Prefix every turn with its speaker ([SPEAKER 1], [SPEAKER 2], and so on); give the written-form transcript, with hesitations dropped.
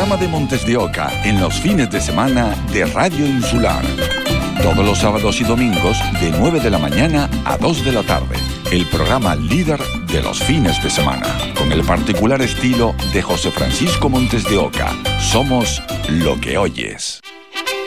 [SPEAKER 1] programa de Montes de Oca en los fines de semana de Radio Insular. Todos los sábados y domingos de 9 de la mañana a 2 de la tarde. El programa líder de los fines de semana. Con el particular estilo de José Francisco Montes de Oca. Somos lo que oyes.